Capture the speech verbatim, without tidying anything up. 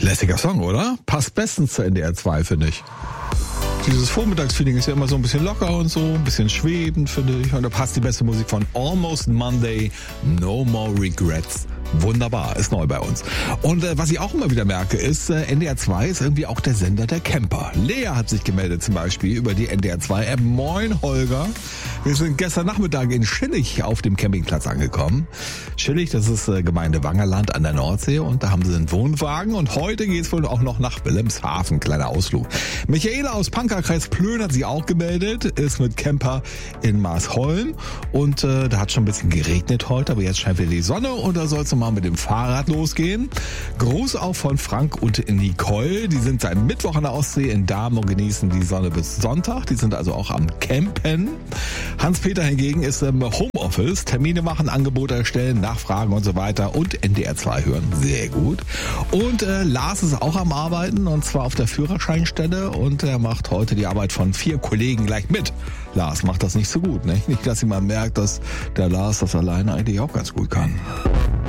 Lässiger Song, oder? Passt bestens zur N D R zwei, finde ich. Dieses Vormittagsfeeling ist ja immer so ein bisschen locker und so, ein bisschen schwebend, finde ich. Und da passt die beste Musik von Almost Monday, No More Regrets. Wunderbar, ist neu bei uns. Und äh, was ich auch immer wieder merke, ist, äh, N D R zwei ist irgendwie auch der Sender der Camper. Lea hat sich gemeldet zum Beispiel über die N D R zwei App. Moin Holger, wir sind gestern Nachmittag in Schillig auf dem Campingplatz angekommen. Schillig, das ist äh, Gemeinde Wangerland an der Nordsee und da haben sie einen Wohnwagen und heute geht's wohl auch noch nach Wilhelmshaven, kleiner Ausflug. Michaela aus Pankerkreis Plön hat sich auch gemeldet, ist mit Camper in Maasholm und äh, da hat schon ein bisschen geregnet heute, aber jetzt scheint wieder die Sonne und da soll es mal mit dem Fahrrad losgehen. Gruß auch von Frank und Nicole. Die sind seit Mittwoch an der Ostsee in Damen und genießen die Sonne bis Sonntag. Die sind also auch am Campen. Hans-Peter hingegen ist im Homeoffice. Termine machen, Angebote erstellen, nachfragen und so weiter und N D R zwei hören. Sehr gut. Und äh, Lars ist auch am Arbeiten und zwar auf der Führerscheinstelle und er macht heute die Arbeit von vier Kollegen gleich mit. Lars macht das nicht so gut, ne? Nicht, dass jemand merkt, dass der Lars das alleine eigentlich auch ganz gut kann.